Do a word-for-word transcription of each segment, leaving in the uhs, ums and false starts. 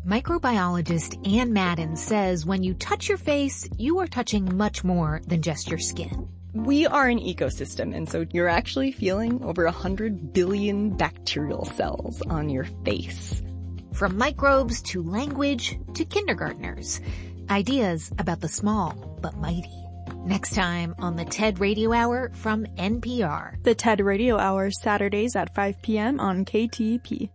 Microbiologist Ann Madden says when you touch your face, you are touching much more than just your skin. We are an ecosystem, and so you're actually feeling over one hundred billion bacterial cells on your face. From microbes to language to kindergartners. Ideas about the small but mighty. Next time on the TED Radio Hour from N P R. The TED Radio Hour, Saturdays at five p.m. on K T E P.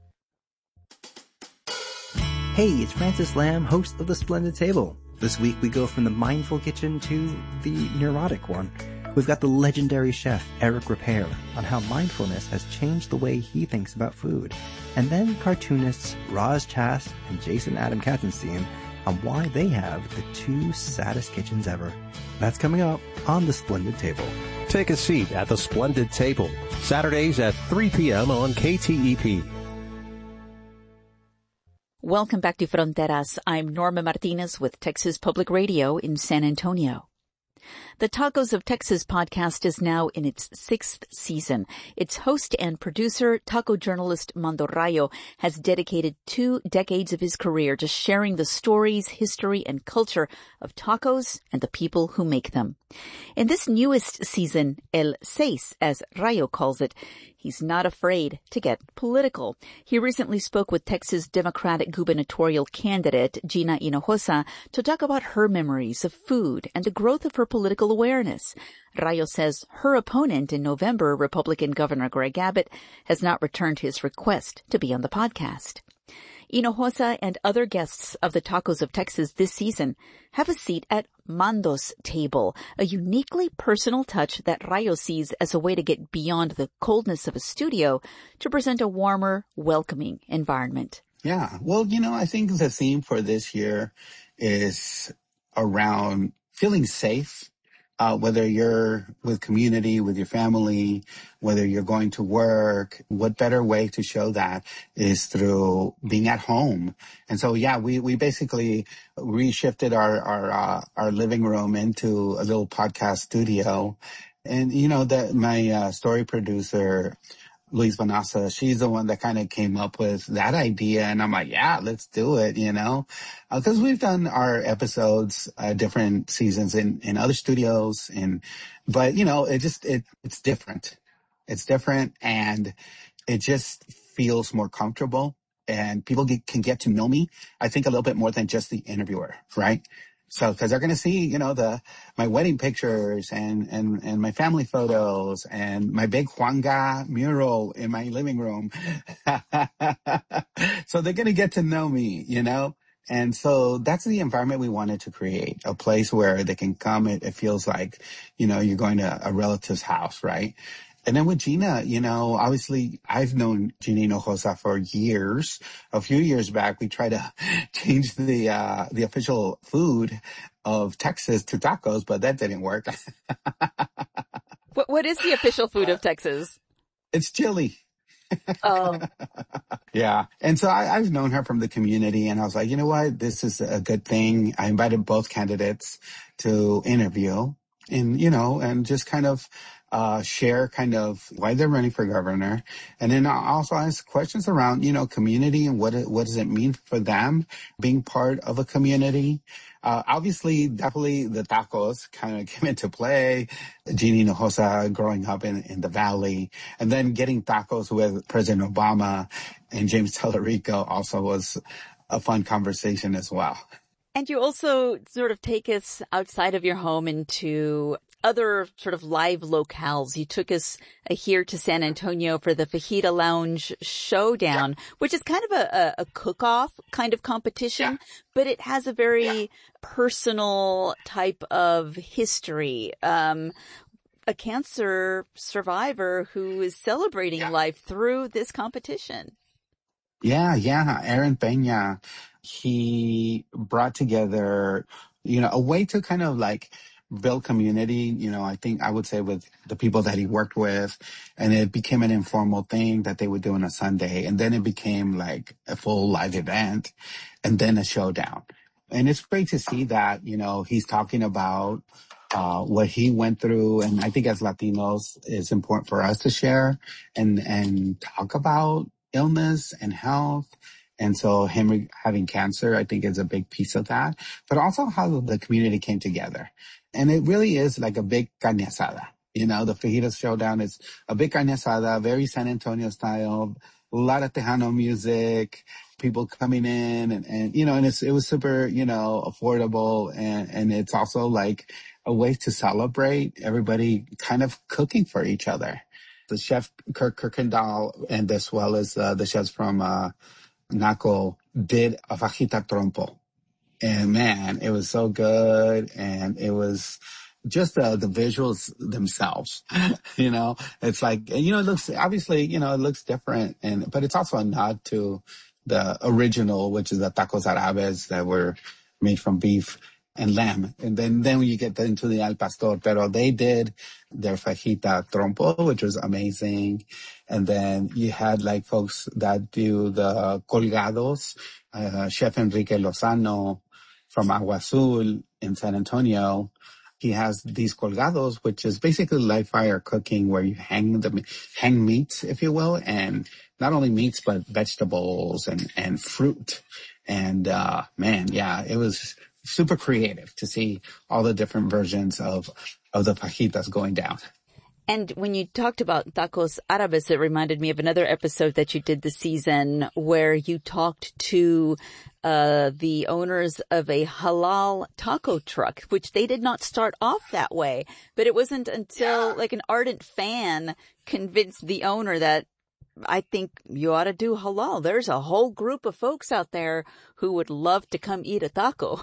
Hey, it's Francis Lam, host of The Splendid Table. This week we go from the mindful kitchen to the neurotic one. We've got the legendary chef Eric Ripert on how mindfulness has changed the way he thinks about food. And then cartoonists Roz Chast and Jason Adam Katzenstein on why they have the two saddest kitchens ever. That's coming up on The Splendid Table. Take a seat at The Splendid Table, Saturdays at three p.m. on K T E P. Welcome back to Fronteras. I'm Norma Martinez with Texas Public Radio in San Antonio. The Tacos of Texas podcast is now in its sixth season. Its host and producer, taco journalist Mando Rayo, has dedicated two decades of his career to sharing the stories, history, and culture of tacos and the people who make them. In this newest season, El Seis, as Rayo calls it, he's not afraid to get political. He recently spoke with Texas Democratic gubernatorial candidate Gina Hinojosa to talk about her memories of food and the growth of her political awareness. Rayo says her opponent in November, Republican Governor Greg Abbott, has not returned his request to be on the podcast. Hinojosa and other guests of the Tacos of Texas this season have a seat at Mando's table, a uniquely personal touch that Rayo sees as a way to get beyond the coldness of a studio to present a warmer, welcoming environment. Yeah. Well, you know, I think the theme for this year is around feeling safe. Uh, whether you're with community, with your family, whether you're going to work, what better way to show that is through being at home. And so, yeah, we, we basically reshifted our, our, uh, our living room into a little podcast studio. And, you know, that my, uh, story producer, Luis Vanassa, she's the one that kind of came up with that idea. And I'm like, yeah, let's do it, you know, because uh, we've done our episodes, uh, different seasons in, in other studios. And, but, you know, it just, it, it's different. It's different and it just feels more comfortable and people get, can get to know me, I think, a little bit more than just the interviewer, right? So, cause they're going to see, you know, the, my wedding pictures and, and, and my family photos and my big Juanga mural in my living room. So they're going to get to know me, you know? And so that's the environment we wanted to create, a place where they can come. It, it feels like, you know, you're going to a relative's house, right? And then with Gina, you know, obviously I've known Gina Hinojosa for years. A few years back, we tried to change the, uh, the official food of Texas to tacos, but that didn't work. What, what is the official food of Texas? It's chili. Oh. Yeah. And so I, I've known her from the community and I was like, you know what? This is a good thing. I invited both candidates to interview and, you know, and just kind of, uh, share kind of why they're running for governor. And then I also ask questions around, you know, community and what, it, what does it mean for them being part of a community? Uh, obviously, definitely the tacos kind of came into play. Gina Hinojosa growing up in, in the Valley and then getting tacos with President Obama and James Tallarico also was a fun conversation as well. And you also sort of take us outside of your home into other sort of live locales. You took us uh, here to San Antonio for the Fajita Lounge Showdown, yeah. which is kind of a, a cook-off kind of competition, yeah. but it has a very yeah. personal type of history. Um, a cancer survivor who is celebrating yeah. life through this competition. Yeah, yeah. Aaron Peña, he brought together, you know, a way to kind of like build community, you know, I think I would say with the people that he worked with, and it became an informal thing that they would do on a Sunday. And then it became like a full live event and then a showdown. And it's great to see that, you know, he's talking about uh what he went through. And I think as Latinos, it's important for us to share and, and talk about illness and health And so him having cancer, I think is a big piece of that, but also how the community came together. And it really is like a big carne asada. You know, the Fajitas Showdown is a big carne asada, very San Antonio style, a lot of Tejano music, people coming in and, and you know, and it's, it was super, you know, affordable. And, and it's also like a way to celebrate everybody kind of cooking for each other. The chef Kirk Kirkendall and as well as uh, the chefs from uh, Naco did a fajita trompo. And man, it was so good. And it was just uh, the visuals themselves, you know, it's like, you know, it looks, obviously, you know, it looks different. And, but it's also a nod to the original, which is the tacos árabes that were made from beef and lamb. And then, then when you get into the al pastor, pero they did their fajita trompo, which was amazing. And then you had like folks that do the colgados, uh, Chef Enrique Lozano from Agua Azul in San Antonio. He has these colgados, which is basically live fire cooking where you hang the, hang meats, if you will, and not only meats, but vegetables and, and fruit. And, uh, man, yeah, it was super creative to see all the different versions of, of the fajitas going down. And when you talked about tacos árabes, it reminded me of another episode that you did this season where you talked to uh the owners of a halal taco truck, which they did not start off that way. But it wasn't until yeah. like an ardent fan convinced the owner that I think you ought to do halal. There's a whole group of folks out there who would love to come eat a taco.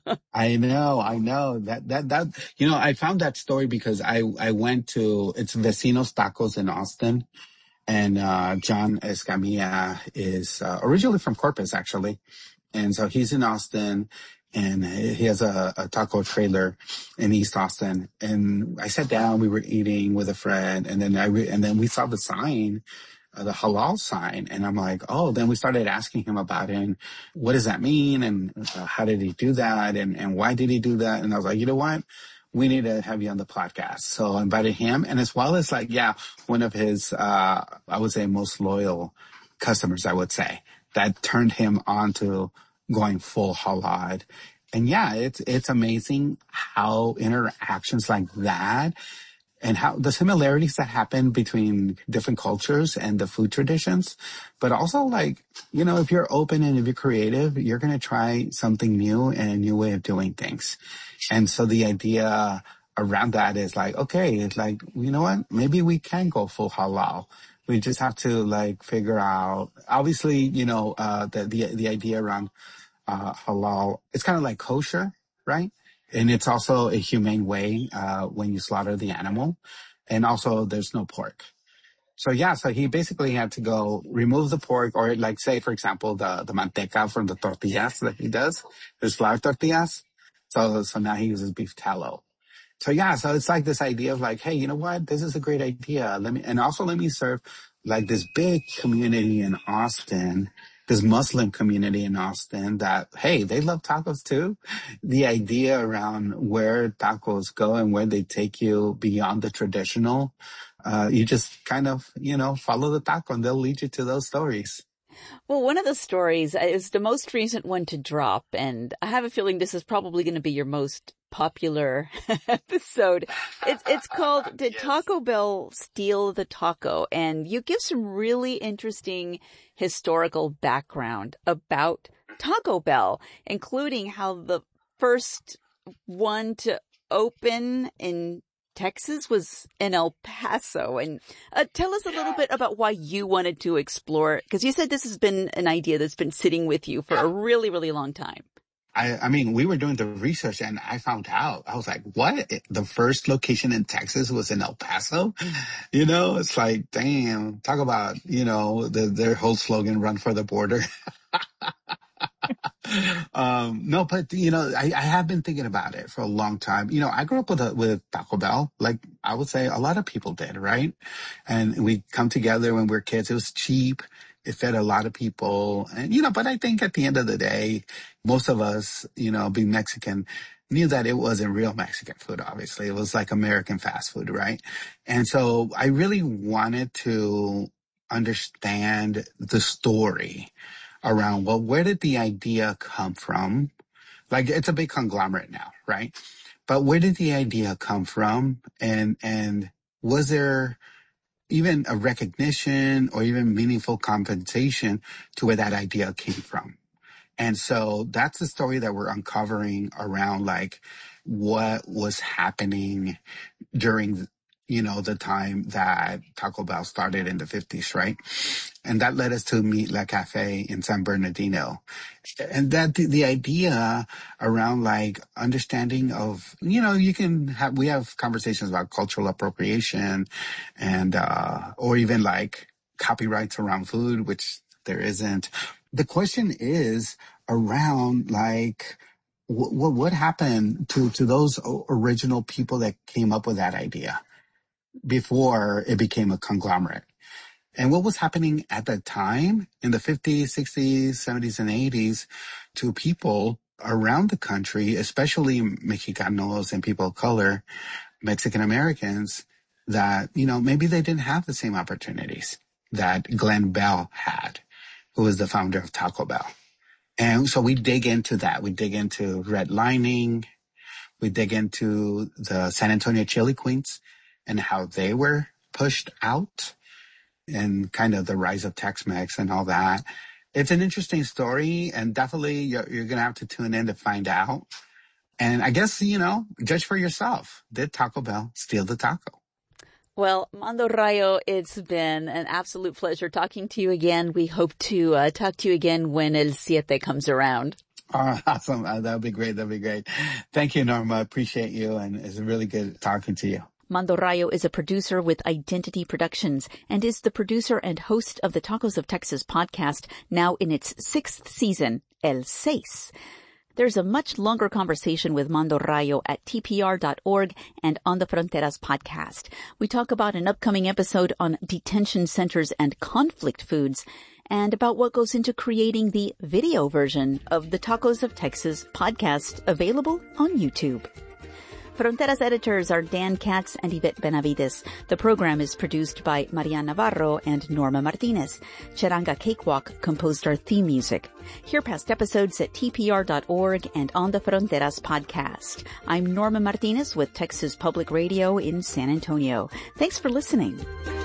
I know, I know that, that, that, you know, I found that story because I, I went to, it's Vecinos Tacos in Austin, and, uh, John Escamilla is, uh, originally from Corpus, actually. And so he's in Austin, and he has a, a taco trailer in East Austin. And I sat down, we were eating with a friend, and then I, re- and then we saw the sign, Uh, the halal sign. And I'm like, oh, then we started asking him about it. And what does that mean? And uh, how did he do that? And, and why did he do that? And I was like, you know what? We need to have you on the podcast. So I invited him, and as well as like, yeah, one of his, uh, I would say most loyal customers, I would say, that turned him on to going full halal. And yeah, it's, it's amazing how interactions like that and how the similarities that happen between different cultures and the food traditions, but also like, you know, if you're open and if you're creative, you're going to try something new and a new way of doing things. And so the idea around that is like, okay, it's like, you know what, maybe we can go full halal. We just have to like figure out, obviously, you know, uh, the, the, the idea around, uh, halal, it's kind of like kosher, right? And it's also a humane way, uh, when you slaughter the animal. And also there's no pork. So yeah, so he basically had to go remove the pork, or like say, for example, the, the manteca from the tortillas that he does. There's flour tortillas. So, so now he uses beef tallow. So yeah, so it's like this idea of like, hey, you know what? This is a great idea. Let me, and also let me serve like this big community in Austin, this Muslim community in Austin that, hey, they love tacos too. The idea around where tacos go and where they take you beyond the traditional, uh, you just kind of, you know, follow the taco and they'll lead you to those stories. Well, one of the stories is the most recent one to drop, and I have a feeling this is probably going to be your most popular episode. It's it's called Did yes. Taco Bell Steal the Taco? And you give some really interesting historical background about Taco Bell, including how the first one to open in Texas was in El Paso. And uh, tell us a little bit about why you wanted to explore, because you said this has been an idea that's been sitting with you for a really, really long time. I, I mean, we were doing the research and I found out, I was like, what? The first location in Texas was in El Paso? You know, it's like, damn, talk about, you know, the, their whole slogan, run for the border. um, no, but you know, I, I have been thinking about it for a long time. You know, I grew up with a, with Taco Bell, like I would say a lot of people did, right? And we come together when we were kids. It was cheap. It fed a lot of people. And, you know, but I think at the end of the day, most of us, you know, being Mexican, knew that it wasn't real Mexican food, obviously. It was like American fast food, right? And so I really wanted to understand the story around, well, where did the idea come from? Like, it's a big conglomerate now, right? But where did the idea come from? And, and was there even a recognition or even meaningful compensation to where that idea came from? And so that's the story that we're uncovering around, like, what was happening during, you know, the time that Taco Bell started in the fifties, right? And that led us to meet Le Cafe in San Bernardino. And that the, the idea around, like, understanding of, you know, you can have, we have conversations about cultural appropriation and, uh, or even like copyrights around food, which there isn't. The question is around, like, what, what happened to, to those original people that came up with that idea before it became a conglomerate? And what was happening at that time in the fifties, sixties, seventies, and eighties to people around the country, especially Mexicanos and people of color, Mexican Americans, that, you know, maybe they didn't have the same opportunities that Glenn Bell had, who was the founder of Taco Bell. And so we dig into that. We dig into redlining. We dig into the San Antonio Chili Queens and how they were pushed out, and kind of the rise of Tex-Mex and all that. It's an interesting story, and definitely you're, you're going to have to tune in to find out. And I guess, you know, judge for yourself. Did Taco Bell steal the taco? Well, Mando Rayo, it's been an absolute pleasure talking to you again. We hope to uh, talk to you again when El Siete comes around. Oh, awesome. Uh, that would be great. That would be great. Thank you, Norma. Appreciate you, and it's really good talking to you. Mando Rayo is a producer with Identity Productions and is the producer and host of the Tacos of Texas podcast, now in its sixth season, El Seis. There's a much longer conversation with Mando Rayo at T P R dot org and on the Fronteras podcast. We talk about an upcoming episode on detention centers and conflict foods, and about what goes into creating the video version of the Tacos of Texas podcast, available on YouTube. Fronteras editors are Dan Katz and Yvette Benavides. The program is produced by Maria Navarro and Norma Martinez. Charanga Cakewalk composed our theme music. Hear past episodes at T P R dot org and on the Fronteras podcast. I'm Norma Martinez with Texas Public Radio in San Antonio. Thanks for listening.